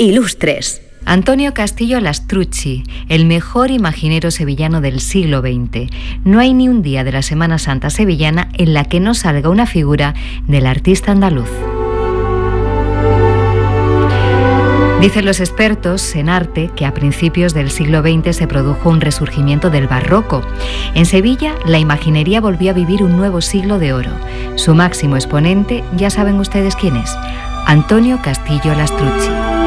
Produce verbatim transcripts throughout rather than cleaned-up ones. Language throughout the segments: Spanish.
Ilustres. Antonio Castillo Lastrucci, el mejor imaginero sevillano del siglo veinte. No hay ni un día de la Semana Santa sevillana en la que no salga una figura del artista andaluz. Dicen los expertos en arte que a principios del siglo veinte se produjo un resurgimiento del barroco. En Sevilla, la imaginería volvió a vivir un nuevo siglo de oro. Su máximo exponente, ya saben ustedes quién es, Antonio Castillo Lastrucci.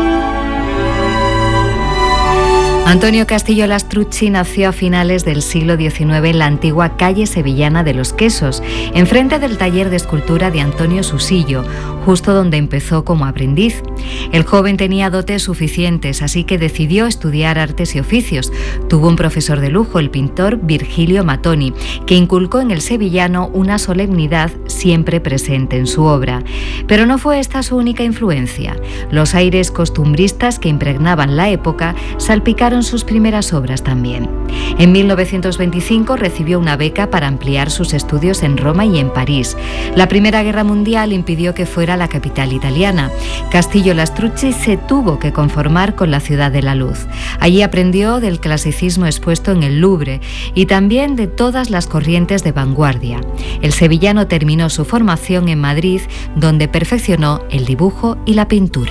Antonio Castillo Lastrucci nació a finales del siglo diecinueve en la antigua calle sevillana de los Quesos, enfrente del taller de escultura de Antonio Susillo, justo donde empezó como aprendiz. El joven tenía dotes suficientes, así que decidió estudiar artes y oficios. Tuvo un profesor de lujo, el pintor Virgilio Matoni, que inculcó en el sevillano una solemnidad siempre presente en su obra. Pero no fue esta su única influencia. Los aires costumbristas que impregnaban la época salpicaron sus primeras obras también. En mil novecientos veinticinco recibió una beca para ampliar sus estudios en Roma y en París. La Primera Guerra Mundial impidió que fuera la capital italiana. Castillo Lastrucci se tuvo que conformar con la Ciudad de la Luz. Allí aprendió del clasicismo expuesto en el Louvre y también de todas las corrientes de vanguardia. El sevillano terminó su formación en Madrid, donde perfeccionó el dibujo y la pintura.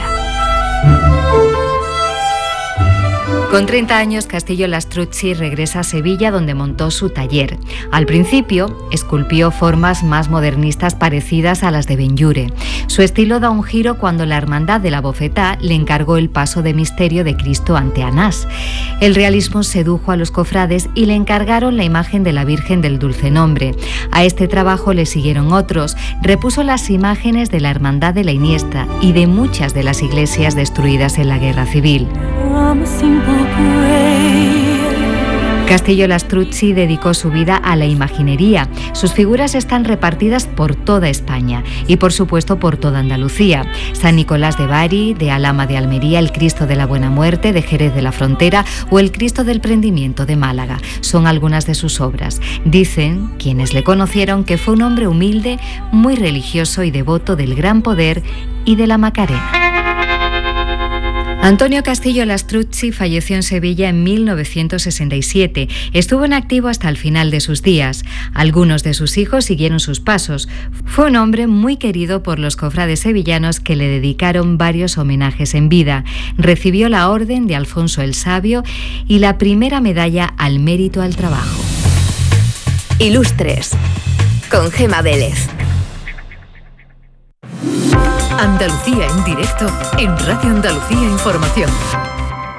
Con treinta años, Castillo Lastrucci regresa a Sevilla, donde montó su taller. Al principio, esculpió formas más modernistas parecidas a las de Benlliure. Su estilo da un giro cuando la Hermandad de la Bofetá le encargó el paso de misterio de Cristo ante Anás. El realismo sedujo a los cofrades y le encargaron la imagen de la Virgen del Dulce Nombre. A este trabajo le siguieron otros. Repuso las imágenes de la Hermandad de la Iniesta y de muchas de las iglesias destruidas en la Guerra Civil. Castillo Lastrucci dedicó su vida a la imaginería. Sus figuras están repartidas por toda España y, por supuesto, por toda Andalucía. San Nicolás de Bari, de Alhama de Almería, el Cristo de la Buena Muerte, de Jerez de la Frontera o el Cristo del Prendimiento de Málaga son algunas de sus obras. Dicen quienes le conocieron que fue un hombre humilde, muy religioso y devoto del gran poder y de la Macarena. Antonio Castillo Lastrucci falleció en Sevilla en mil novecientos sesenta y siete. Estuvo en activo hasta el final de sus días. Algunos de sus hijos siguieron sus pasos. Fue un hombre muy querido por los cofrades sevillanos que le dedicaron varios homenajes en vida. Recibió la Orden de Alfonso el Sabio y la primera medalla al mérito al trabajo. Ilustres, con Gema Vélez. Andalucía en directo en Radio Andalucía Información.